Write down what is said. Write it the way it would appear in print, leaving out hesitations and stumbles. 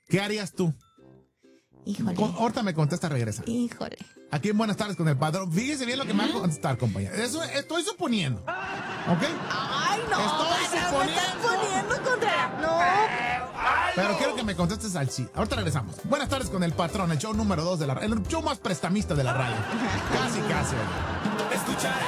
¿Qué harías tú? Híjole. Ahorita me contesta, regresa. Híjole. Aquí en Buenas tardes con el patrón. Fíjese bien lo que me va a contestar, compañera. Eso estoy suponiendo. ¿Ok? Ay, no. Estoy patrón, me estás poniendo contra... No. Pero quiero que me contestes al sí. Ahorita regresamos. Buenas tardes con el patrón, el show número 2 de la radio. El show más prestamista de la radio. Casi. Escuchar